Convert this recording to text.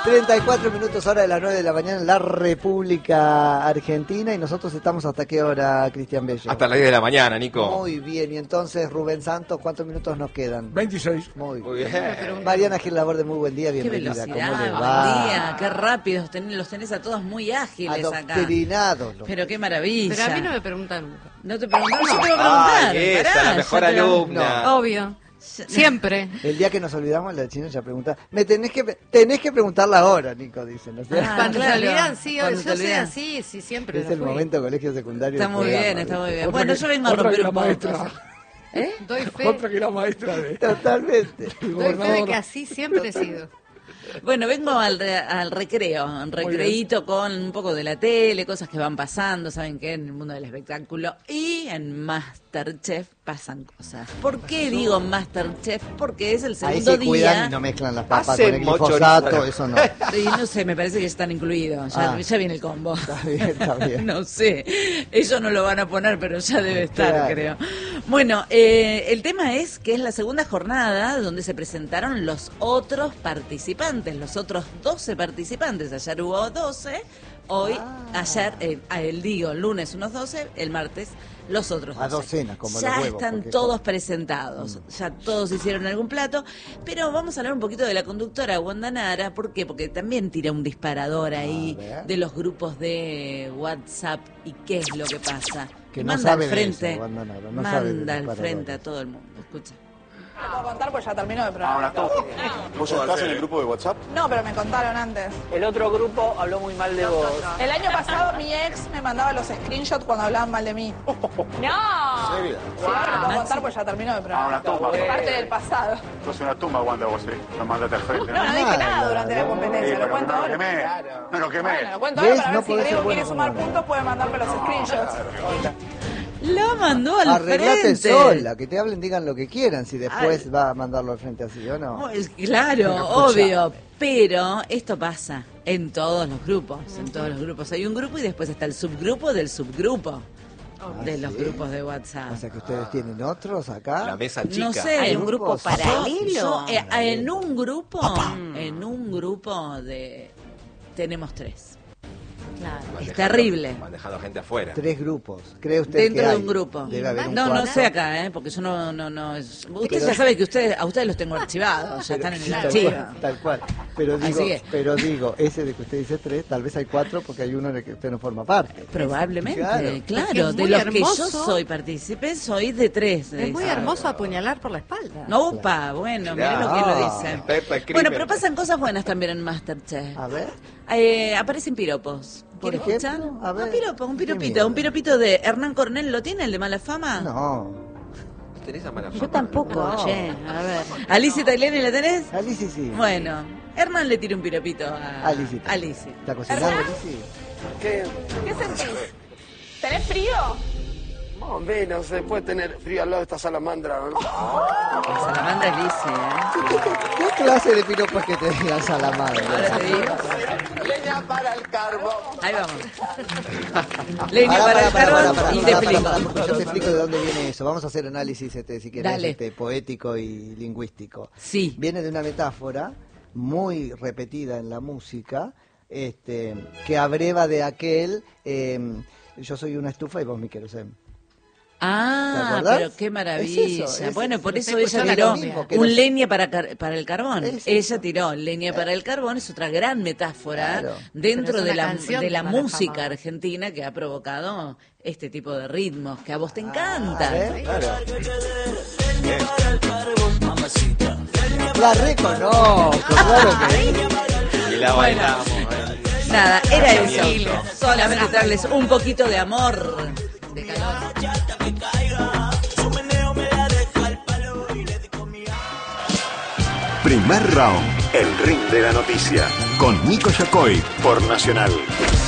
34 minutos, hora de las 9 de la mañana en la República Argentina. Y nosotros estamos hasta qué hora, Cristian Bello. Hasta las 10 de la mañana, Nico. Muy bien, y entonces, Rubén Santos, ¿cuántos minutos nos quedan? 26. Muy Muy bien. bien. Mariana Gil Laborde, muy buen día, Qué bienvenida. velocidad, ¿Cómo le buen va? día, qué rápidos, los tenés a todos muy ágiles acá. Adoctrinados. Pero qué maravilla. Pero a mí no me preguntan nunca. ¿No te preguntaron? Yo te voy a preguntar. Ay, esa, Pará, la mejor ya te lo- alumna. Obvio. Siempre. El día que nos olvidamos, la china ya pregunta, tenés que preguntarla ahora, Nico, dicen. O sea, Ah, Cuando claro. se olvidan, sí, Cuando yo te soy olvidan. así, sí, siempre. es lo el fui. momento colegio secundario. Está del muy programa, bien, está muy bien. Otra Bueno, que- yo vengo a otra romper que la un poco. maestra. Doy fe. Otra que era maestra de... Totalmente. Doy fe de que así siempre he sido. Bueno, vengo al recreo, un recreíto con un poco de la tele, cosas que van pasando, ¿saben qué? En el mundo del espectáculo y en Masterchef pasan cosas. ¿Por qué digo Masterchef? Porque es el Ahí segundo sí cuidan día. y no mezclan las papas Hacen con el glifosato, mochorizo. eso no. Y no sé, me parece que están incluidos. Ya viene el combo. Está bien, está bien. No sé, ellos no lo van a poner, pero ya debe estar, Claro. creo. Bueno, el tema es que es la segunda jornada donde se presentaron los otros participantes, los otros 12 participantes. Ayer hubo 12, hoy, ayer, el lunes unos 12, el martes los otros 12. A docenas, como ya los huevos, están porque- todos presentados, ya todos hicieron algún plato, pero vamos a hablar un poquito de la conductora Wanda Nara. ¿Por qué? Porque también tira un disparador ahí ver. de los grupos de WhatsApp y qué es lo que pasa. Que Y no manda sabe al de frente, eso, Wanda Nara, no sabe de manda al disparadores. frente a todo el mundo. Escucha. Te puedo contar pues ya termino de programa. ¿Vos estás en el grupo de WhatsApp? No, pero me contaron antes. El otro grupo habló muy mal de vos. El año pasado mi ex me mandaba los screenshots cuando hablaban mal de mí. ¡No! ¿Serio? Sí, ahora te puedo contar pues ya termino de programa. una tumba. Es parte del pasado. Sos una tumba, Wanda, vos, no mandate al frente. No, no dije nada durante la Sí, competencia. Lo pero cuento no lo ahora. quemé. No lo quemé. Bueno, lo cuento ¿Ves? ahora para No ver si podés ser Grego bueno quiere sumar como puntos, puede mandarme los screenshots. Lo mandó al Arreglate frente. sola, que te hablen, digan lo que quieran, si después va a mandarlo al frente así o no. Claro, Escuchá. obvio, pero esto pasa en todos los grupos, Hay un grupo y después está el subgrupo del subgrupo de los ¿sí? grupos de WhatsApp. O sea que ustedes tienen otros acá. La mesa chica. No sé, ¿Hay un grupo grupos. paralelo? En un grupo tenemos 3. Claro. Es terrible. Van dejando gente afuera. 3 grupos. ¿Cree usted Dentro que de hay? un grupo. Debe haber un No cuarto. sé acá, porque yo no usted ya sabe que a ustedes los tengo archivados, ya están en el Tal archivo. cual, tal cual. Pero Así digo, ese de que usted dice 3, tal vez hay 4 porque hay uno en el que usted no forma parte. Probablemente, Claro. claro. Porque es De muy los que yo hermoso. soy partícipe, soy de 3. Es muy hermoso apuñalar por la espalda. No, upa, bueno, mirá lo que Claro. lo dice. Experta en crimen. Bueno, pero pasan cosas buenas también en Masterchef. A ver. Aparecen piropos. Por ¿Quiere ejemplo, escuchar? a ver. Un Qué piropito, miedo. un piropito de Hernán Cornell. ¿Lo tiene el de Mala Fama? No. ¿Tenés esa mala Yo fama? tampoco, No. che, a ver. ¿Alicia Tagliani la tenés? Alicia sí. Bueno, Hernán le tira un piropito a Alicia. Alicia. ¿Está cocinando, Alicia? ¿Qué? ¿Qué sentís? ¿Tenés frío? Más o menos, se puede tener frío al lado de esta salamandra, ¿no? La salamandra es Alicia, ¿Qué clase de piropos que te digan salamandra? Ahora te digo. Leña para el carbón. Ahí vamos. Leña para el carbón y te explico. porque yo te explico de dónde viene eso. Vamos a hacer análisis, si querés, Dale. poético y lingüístico. Sí. Viene de una metáfora muy repetida en la música, que abreva de aquel, yo soy una estufa y vos mi querosén. ¿Te Ah, acordás? pero qué maravilla. Es eso, Bueno, por eso Estoy ella escuchando tiró lo mismo, que un no- leña para el carbón. Es eso. Ella tiró leña para el carbón, es otra gran metáfora Claro. dentro Pero es de una la, canción de la para música fama. argentina que ha provocado este tipo de ritmos que a vos te A encantan. ver, claro. La reconozco, claro que Y la bailamos. Nada, era eso. Lanzamiento. Solamente darles un poquito de amor, de calor. Primer round, el ring de la noticia, con Nico Yacoy por Nacional.